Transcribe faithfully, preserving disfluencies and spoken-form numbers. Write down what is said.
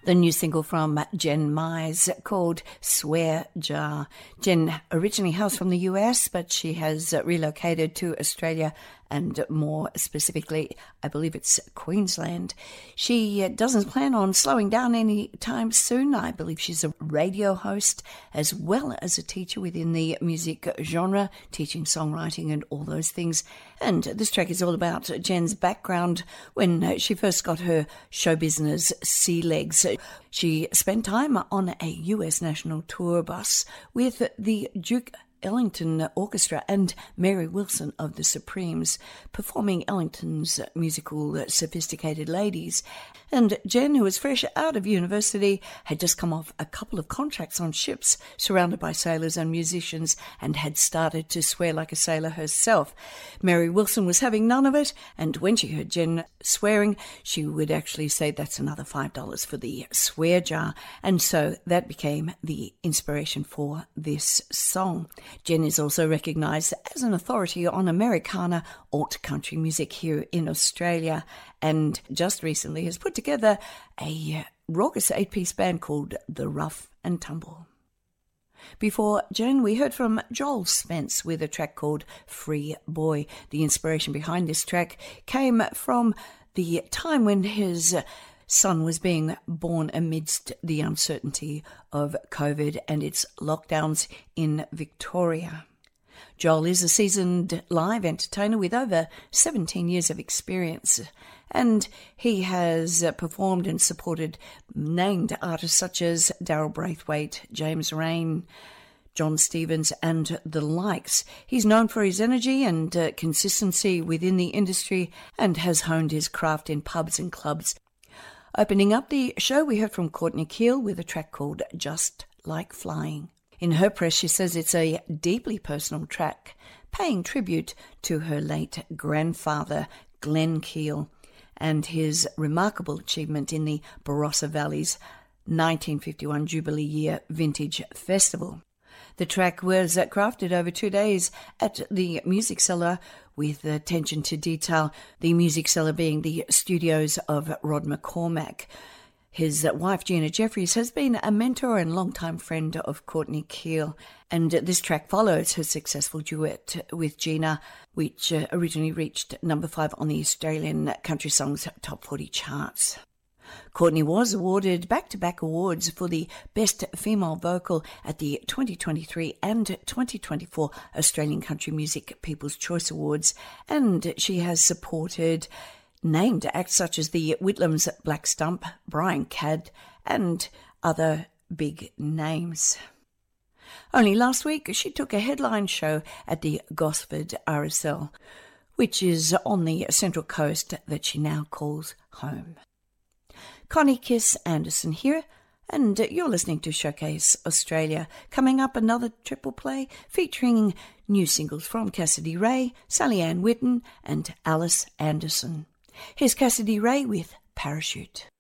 The new single from Jen Mize called Swear Jar. Jen originally hails from the U S, but she has relocated to Australia and more specifically, I believe it's Queensland. She doesn't plan on slowing down anytime soon. I believe she's a radio host as well as a teacher within the music genre, teaching songwriting and all those things. And this track is all about Jen's background when she first got her show business sea legs. She spent time on a U S national tour bus with the Duke Ellington Orchestra and Mary Wilson of the Supremes, performing Ellington's musical Sophisticated Ladies. And Jen, who was fresh out of university, had just come off a couple of contracts on ships, surrounded by sailors and musicians, and had started to swear like a sailor herself. Mary Wilson was having none of it, and when she heard Jen swearing, she would actually say that's another five dollars for the swear jar. And so that became the inspiration for this song. Jen is also recognised as an authority on Americana alt country music here in Australia, and just recently has put together a raucous eight-piece band called The Rough and Tumble. Before Jen, we heard from Joel Spence with a track called Free Boy. The inspiration behind this track came from the time when his son was being born amidst the uncertainty of COVID and its lockdowns in Victoria. Joel is a seasoned live entertainer with over seventeen years of experience, and he has performed and supported named artists such as Daryl Braithwaite, James Rain, John Stevens and the likes. He's known for his energy and uh, consistency within the industry and has honed his craft in pubs and clubs. Opening up the show, we heard from Courtney Keel with a track called Just Like Flying. In her press, she says it's a deeply personal track, paying tribute to her late grandfather, Glenn Keel, and his remarkable achievement in the Barossa Valley's nineteen fifty-one Jubilee Year Vintage Festival. The track was crafted over two days at the Music Cellar with attention to detail, the Music Cellar being the studios of Rod McCormack. His wife, Gina Jeffries, has been a mentor and longtime friend of Courtney Keel, and this track follows her successful duet with Gina, which originally reached number five on the Australian Country Songs Top forty charts. Courtney was awarded back-to-back awards for the Best Female Vocal at the twenty twenty-three and twenty twenty-four Australian Country Music People's Choice Awards, and she has supported named acts such as the Whitlams Black Stump, Brian Cadd, and other big names. Only last week, she took a headline show at the Gosford R S L, which is on the Central Coast that she now calls home. Connie Kiss Anderson here, and you're listening to Showcase Australia. Coming up, another triple play featuring new singles from Cassidy Ray, Sally Ann Whitten, and Alice Anderson. Here's Cassidy Ray with Parachute.